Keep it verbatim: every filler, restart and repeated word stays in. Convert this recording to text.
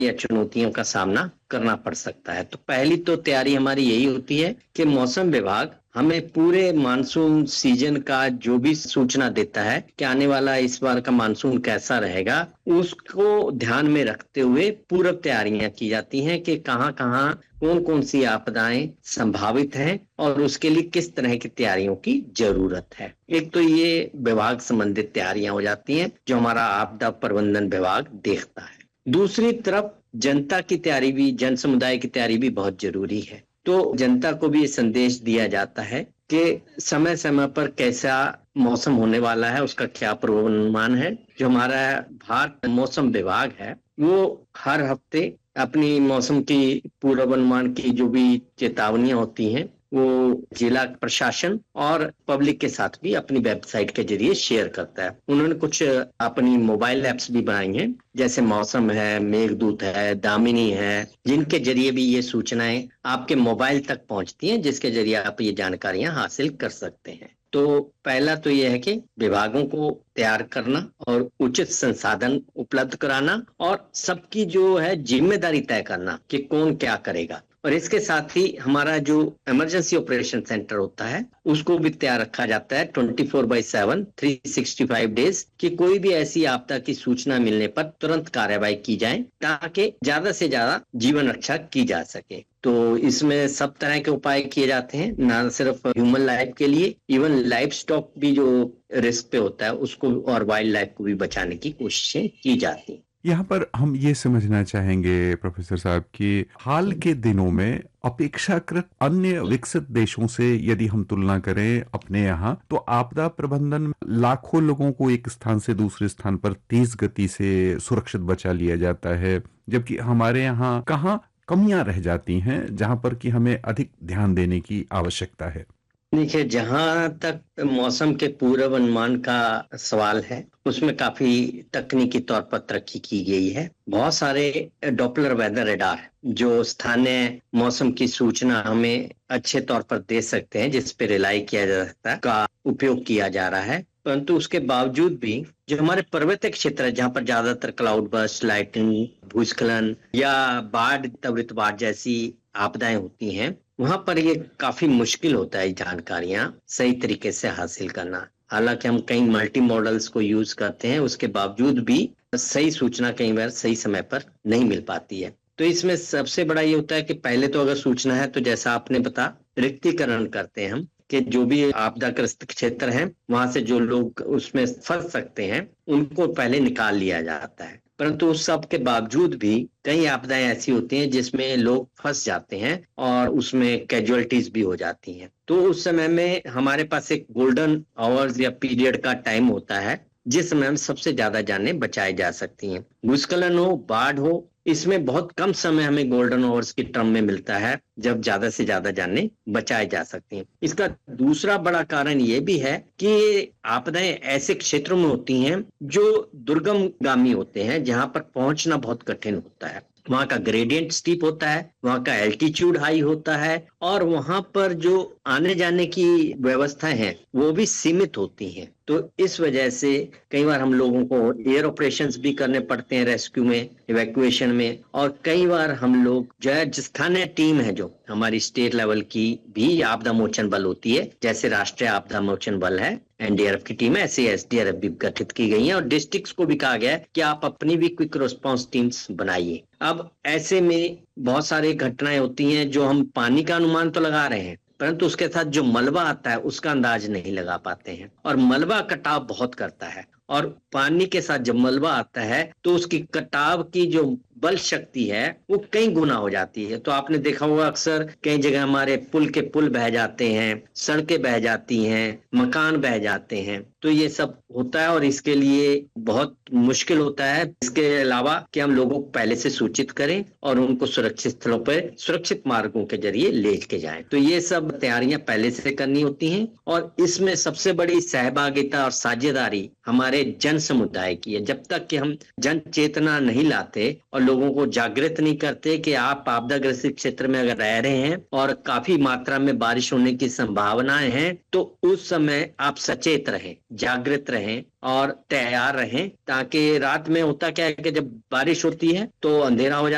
या चुनौतियों का सामना करना पड़ सकता है। तो पहली तो तैयारी हमारी यही होती है कि मौसम विभाग हमें पूरे मानसून सीजन का जो भी सूचना देता है कि आने वाला इस बार का मानसून कैसा रहेगा, उसको ध्यान में रखते हुए पूर्व तैयारियां की जाती हैं कि कहाँ कहाँ कौन कौन सी आपदाएं संभावित हैं और उसके लिए किस तरह की तैयारियों की जरूरत है। एक तो ये विभाग संबंधित तैयारियां हो जाती हैं जो हमारा आपदा प्रबंधन विभाग देखता है। दूसरी तरफ जनता की तैयारी भी, जन समुदाय की तैयारी भी बहुत जरूरी है। तो जनता को भी ये संदेश दिया जाता है कि समय समय पर कैसा मौसम होने वाला है, उसका क्या पूर्वानुमान है। जो हमारा भारत मौसम विभाग है वो हर हफ्ते अपनी मौसम की पूर्वानुमान की जो भी चेतावनियां होती हैं वो जिला प्रशासन और पब्लिक के साथ भी अपनी वेबसाइट के जरिए शेयर करता है। उन्होंने कुछ अपनी मोबाइल ऐप्स भी बनाई हैं, जैसे मौसम है, मेघदूत है, दामिनी है, जिनके जरिए भी ये सूचनाएं आपके मोबाइल तक पहुंचती हैं, जिसके जरिए आप ये जानकारियां हासिल कर सकते हैं। तो पहला तो यह है कि विभागों को तैयार करना और उचित संसाधन उपलब्ध कराना और सबकी जो है जिम्मेदारी तय करना कि कौन क्या करेगा। और इसके साथ ही हमारा जो इमरजेंसी ऑपरेशन सेंटर होता है उसको भी तैयार रखा जाता है twenty four by seven three sixty five days कि कोई भी ऐसी आपदा की सूचना मिलने पर तुरंत कार्रवाई की जाए ताकि ज्यादा से ज्यादा जीवन रक्षा की जा सके। तो इसमें सब तरह के उपाय किए जाते हैं, ना सिर्फ ह्यूमन लाइफ के लिए, इवन लाइफ स्टॉक भी जो रिस्क पे होता है उसको और वाइल्ड लाइफ को भी बचाने की कोशिशें की जाती हैं। यहाँ पर हम ये समझना चाहेंगे प्रोफेसर साहब कि हाल के दिनों में अपेक्षाकृत अन्य विकसित देशों से यदि हम तुलना करें अपने यहाँ, तो आपदा प्रबंधन लाखों लोगों को एक स्थान से दूसरे स्थान पर तेज गति से सुरक्षित बचा लिया जाता है, जबकि हमारे यहाँ कहाँ कमियां रह जाती हैं जहां पर कि हमें अधिक ध्यान देने की आवश्यकता है। देखिए, जहां तक मौसम के पूर्व अनुमान का सवाल है उसमें काफी तकनीकी तौर पर तरक्की की गई है। बहुत सारे डॉपलर वेदर रडार जो स्थानीय मौसम की सूचना हमें अच्छे तौर पर दे सकते हैं, जिस पे रिलाई किया जा सकता है, का उपयोग किया जा रहा है। परंतु उसके बावजूद भी जो हमारे पर्वतीय क्षेत्र है जहाँ पर ज्यादातर क्लाउड बर्स्ट, लाइटनिंग, भूस्खलन या बाढ़, त्वरित बाढ़ जैसी आपदाएं होती हैं, वहां पर ये काफी मुश्किल होता है जानकारियां सही तरीके से हासिल करना। हालांकि हम कई मल्टी मॉडल्स को यूज करते हैं, उसके बावजूद भी सही सूचना कई बार सही समय पर नहीं मिल पाती है। तो इसमें सबसे बड़ा ये होता है कि पहले तो अगर सूचना है तो जैसा आपने बता, रिक्तीकरण करते हैं हम कि जो भी आपदाग्रस्त क्षेत्र हैं वहां से जो लोग उसमें फंस सकते हैं उनको पहले निकाल लिया जाता है। परंतु उस सब के बावजूद भी कई आपदाएं ऐसी होती हैं जिसमें लोग फंस जाते हैं और उसमें कैजुअलिटीज भी हो जाती हैं। तो उस समय में हमारे पास एक गोल्डन आवर्स या पीरियड का टाइम होता है जिस समय में सबसे ज्यादा जानें बचाई जा सकती हैं। भूस्खलन हो, बाढ़ हो, इसमें बहुत कम समय हमें गोल्डन आवर्स की टर्म में मिलता है जब ज्यादा से ज्यादा जानें बचाई जा सकती हैं। इसका दूसरा बड़ा कारण ये भी है कि आपदाएं ऐसे क्षेत्रों में होती हैं जो दुर्गम गामी होते हैं, जहां पर पहुंचना बहुत कठिन होता है। वहां का ग्रेडियंट स्टीप होता है, वहां का एल्टीट्यूड हाई होता है और वहां पर जो आने जाने की व्यवस्थाएं हैं वो भी सीमित होती हैं। तो इस वजह से कई बार हम लोगों को एयर ऑपरेशंस भी करने पड़ते हैं, रेस्क्यू में, इवैक्यूएशन में, और कई बार हम लोग जो है स्थानीय टीम है जो हमारी स्टेट लेवल की भी आपदा मोचन बल होती है, जैसे राष्ट्रीय आपदा मोचन बल है, एनडीआरएफ की टीम है, ऐसे एसडीआरएफ भी गठित की गई है और डिस्ट्रिक्ट्स को भी कहा गया है कि आप अपनी भी क्विक रिस्पांस टीम्स बनाइए। अब ऐसे में बहुत सारी घटनाएं होती हैं जो हम पानी का अनुमान तो लगा रहे हैं परंतु उसके साथ जो मलबा आता है उसका अंदाज नहीं लगा पाते हैं, और मलबा कटाव बहुत करता है और पानी के साथ जब मलबा आता है तो उसकी कटाव की जो बल शक्ति है वो कई गुना हो जाती है। तो आपने देखा होगा अक्सर कई जगह हमारे पुल के पुल बह जाते हैं, सड़कें बह जाती हैं, मकान बह जाते हैं। तो ये सब होता है और इसके लिए बहुत मुश्किल होता है। इसके अलावा कि हम लोगों को पहले से सूचित करें और उनको सुरक्षित स्थलों पर सुरक्षित मार्गों के जरिए ले के जाएं। तो ये सब तैयारियां पहले से करनी होती हैं और इसमें सबसे बड़ी सहभागिता और साझेदारी हमारे जन समुदाय की है। जब तक कि हम जन चेतना नहीं लाते और लोगों को जागृत नहीं करते कि आप आपदाग्रस्त क्षेत्र में अगर रह रहे हैं और काफी मात्रा में बारिश होने की संभावनाएं हैं तो उस समय आप सचेत रहें, जागृत रहें और तैयार रहें, ताकि रात में होता क्या है कि जब बारिश होती है तो अंधेरा हो जाता है।